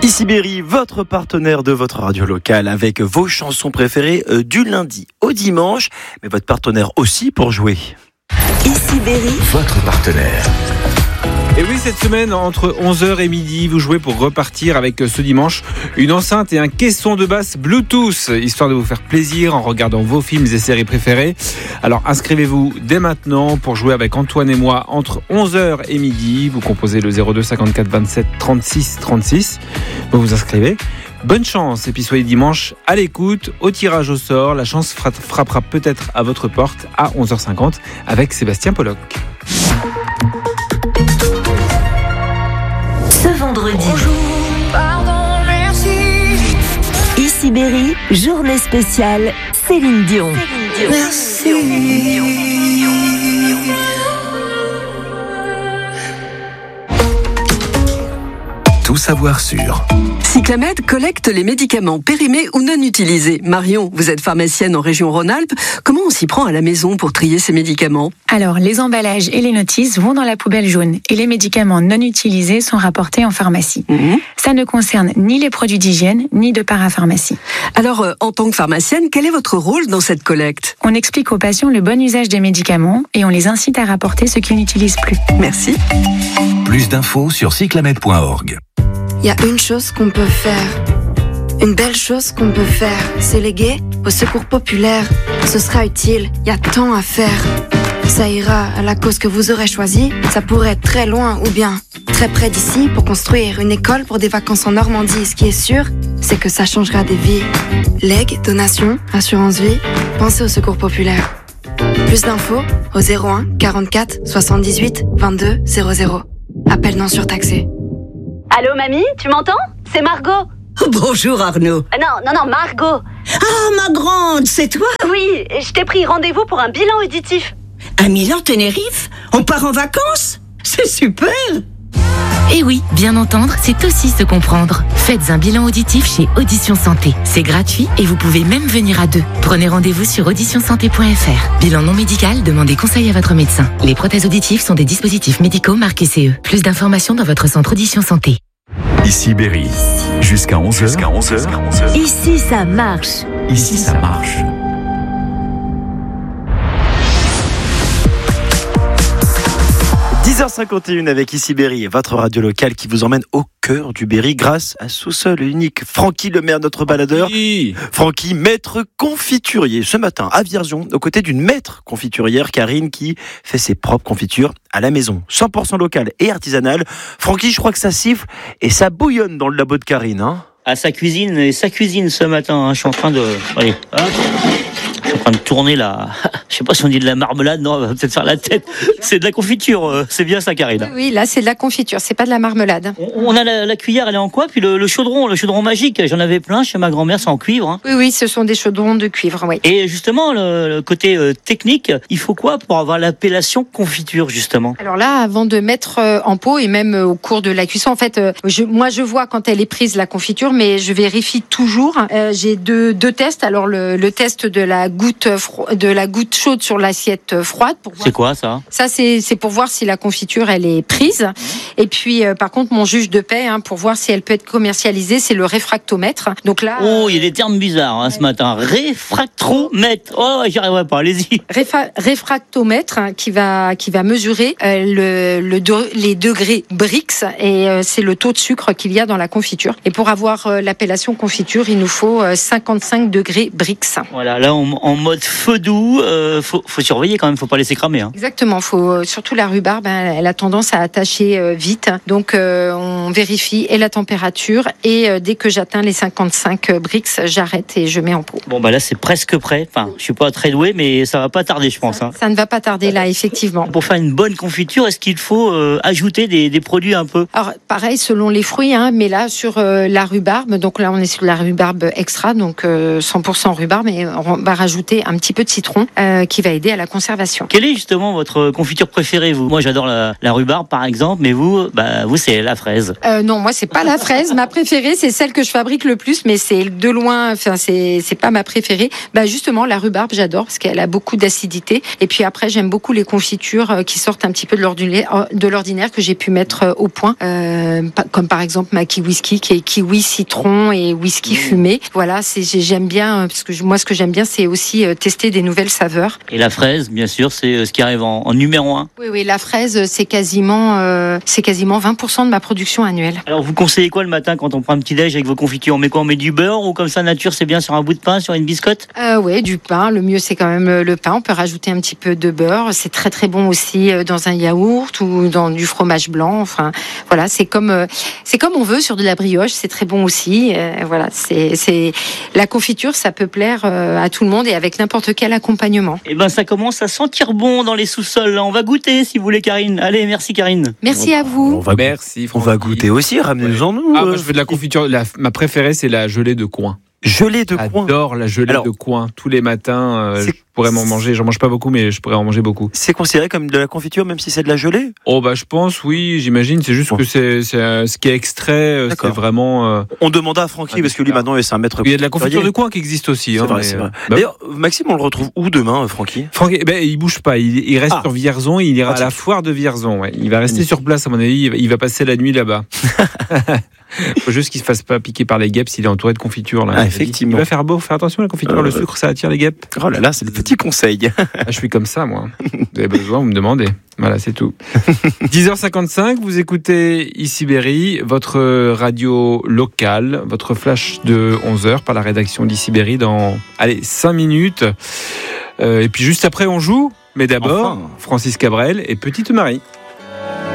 Ici Berry, votre partenaire de votre radio locale avec vos chansons préférées du lundi au dimanche, mais votre partenaire aussi pour jouer. Ici Berry, votre partenaire. Et oui, cette semaine, entre 11h et midi, vous jouez pour repartir avec ce dimanche une enceinte et un caisson de basse Bluetooth, histoire de vous faire plaisir en regardant vos films et séries préférés. Alors inscrivez-vous dès maintenant pour jouer avec Antoine et moi entre 11h et midi. Vous composez le 02 54 27 36 36. Vous vous inscrivez. Bonne chance et puis soyez dimanche à l'écoute, au tirage au sort. La chance frappera peut-être à votre porte à 11h50 avec Sébastien Pollock. ce vendredi. Bonjour, pardon, merci. Ici Berry, journée spéciale Céline Dion. Merci. Tout savoir sur Cyclamed collecte les médicaments périmés ou non utilisés. Marion, vous êtes pharmacienne en région Rhône-Alpes. Comment on s'y prend à la maison pour trier ces médicaments ? Alors, les emballages et les notices vont dans la poubelle jaune et les médicaments non utilisés sont rapportés en pharmacie. Ça ne concerne ni les produits d'hygiène, ni de parapharmacie. Alors, en tant que pharmacienne, quel est votre rôle dans cette collecte ? On explique aux patients le bon usage des médicaments et on les incite à rapporter ce qu'ils n'utilisent plus. Merci. Plus d'infos sur cyclamed.org. Il y a une chose qu'on peut faire, une belle chose qu'on peut faire, c'est léguer au secours populaire. Ce sera utile, il y a tant à faire. Ça ira à la cause que vous aurez choisie, ça pourrait être très loin ou bien très près d'ici pour construire une école pour des vacances en Normandie. Ce qui est sûr, c'est que ça changera des vies. Legs, donations, assurance vie, pensez au secours populaire. Plus d'infos au 01 44 78 22 00. Appel non surtaxé. Allô mamie, tu m'entends ? C'est Margot. Bonjour Arnaud. Non, Margot. Ah, ma grande, c'est toi ? Oui, je t'ai pris rendez-vous pour un bilan auditif. À Milan-Tenerife ? On part en vacances ? C'est super ! Et oui, bien entendre, c'est aussi se comprendre. Faites un bilan auditif chez Audition Santé. C'est gratuit et vous pouvez même venir à deux. Prenez rendez-vous sur auditionsanté.fr. Bilan non médical, demandez conseil à votre médecin. Les prothèses auditives sont des dispositifs médicaux marqués CE. Plus d'informations dans votre centre Audition Santé. Ici Berry, jusqu'à 11h. Ici ça marche. Ici ça marche. 10h51 avec Ici Berry, votre radio locale qui vous emmène au cœur du Berry grâce à son seul et unique Francky Lemaire, notre baladeur. Francky, maître confiturier. Ce matin, à Vierzon, aux côtés d'une maître confiturière, Karine, qui fait ses propres confitures à la maison. 100% locale et artisanale. Francky, je crois que ça siffle et ça bouillonne dans le labo de Karine, hein. À sa cuisine ce matin. Je suis en train de... Allez, hop. Je suis en train de tourner la... Je sais pas si on dit de la marmelade, non, on va peut-être faire la tête. C'est de la confiture, c'est bien ça, Karine. Oui, là c'est de la confiture, c'est pas de la marmelade. On a la cuillère, elle est en quoi ? Puis le chaudron magique, j'en avais plein chez ma grand-mère, c'est en cuivre. Hein. Oui, ce sont des chaudrons de cuivre, oui. Et justement, le côté technique, il faut quoi pour avoir l'appellation confiture, justement ? Alors là, avant de mettre en pot et même au cours de la cuisson, en fait, je vois quand elle est prise la confiture, mais je vérifie toujours. J'ai deux tests. Alors le test de la goutte chaude sur l'assiette froide. C'est quoi ça ? Ça c'est pour voir si la confiture elle est prise. Et puis par contre mon juge de paix pour voir si elle peut être commercialisée, c'est le réfractomètre. Donc là. Oh, il y a des termes bizarres ce matin. Réfractomètre. Oh, j'y arriverai pas. Allez-y. Réfractomètre qui va mesurer les degrés Brix et c'est le taux de sucre qu'il y a dans la confiture. Et pour avoir l'appellation confiture, il nous faut 55 degrés Brix. Voilà, là en mode feu doux, faut surveiller quand même, faut pas laisser cramer. Hein. Exactement, surtout la rhubarbe, elle a tendance à attacher vite, donc on vérifie et la température et dès que j'atteins les 55 Brix, j'arrête et je mets en pot. Bon là c'est presque prêt. Enfin, je suis pas très doué, mais ça va pas tarder, je pense. Ça ne va pas tarder là, effectivement. Pour faire une bonne confiture, est-ce qu'il faut ajouter des produits un peu ? Alors pareil selon les fruits, mais là sur la rhubarbe, donc là on est sur la rhubarbe extra, donc 100% rhubarbe, mais on va rajouter un petit peu de citron, qui va aider à la conservation. Quelle est justement votre confiture préférée, vous? Moi, j'adore la rhubarbe, par exemple, mais vous, c'est la fraise. Non, moi, c'est pas la fraise. Ma préférée, c'est celle que je fabrique le plus, mais c'est de loin, c'est pas ma préférée. Justement, la rhubarbe, j'adore parce qu'elle a beaucoup d'acidité. Et puis après, j'aime beaucoup les confitures qui sortent un petit peu de l'ordinaire que j'ai pu mettre au point, comme par exemple ma kiwi whisky qui est kiwi, citron et whisky fumé. Voilà, j'aime bien parce que moi, ce que j'aime bien, c'est aussi tester des nouvelles saveurs. Et la fraise, bien sûr, c'est ce qui arrive en numéro 1. Oui, la fraise, c'est quasiment 20% de ma production annuelle. Alors, vous conseillez quoi le matin quand on prend un petit déj avec vos confitures? On met quoi? On met du beurre ou comme ça, nature, c'est bien sur un bout de pain, sur une biscotte? Oui, du pain. Le mieux, c'est quand même le pain. On peut rajouter un petit peu de beurre. C'est très, très bon aussi dans un yaourt ou dans du fromage blanc. Enfin, voilà, c'est comme on veut sur de la brioche. C'est très bon aussi. Voilà, c'est la confiture, ça peut plaire à tout le monde et avec n'importe quel accompagnement. Eh ben, ça commence à sentir bon dans les sous-sols. Là. On va goûter, si vous voulez, Karine. Allez, merci, Karine. Merci à vous. Merci, on va goûter aussi. Ramenez-nous-en nous. Je fais de la confiture. Ma préférée, c'est la gelée de coin. Gelée de coin. J'adore la gelée de coin. Tous les matins, je pourrais m'en manger. J'en mange pas beaucoup, mais je pourrais en manger beaucoup. C'est considéré comme de la confiture, même si c'est de la gelée? Je pense, oui, j'imagine. C'est juste que c'est ce qui est extrait. C'est vraiment. On demanda à Francky, parce que lui, maintenant, c'est un maître. Il y a de la confiture de coin qui existe aussi. C'est vrai. D'ailleurs, Maxime, on le retrouve où demain, Francky? Francky, il bouge pas. Il reste sur Vierzon. Il ira à la foire de Vierzon. Ouais. Il va rester sur place, à mon avis. Il va passer la nuit là-bas. Faut juste qu'il se fasse pas piquer par les guêpes s'il est entouré de confiture. Là. Effectivement. Il va faire beau, faire attention à la confiture, le sucre ça attire les guêpes. Oh là là, c'est le petit conseil. Je suis comme ça moi. Vous avez besoin, vous me demandez. Voilà, c'est tout. 10h55, vous écoutez Ici Berry, votre radio locale, votre flash de 11h par la rédaction d'Ici Berry dans 5 minutes. Et puis juste après on joue, mais d'abord Francis Cabrel et Petite Marie.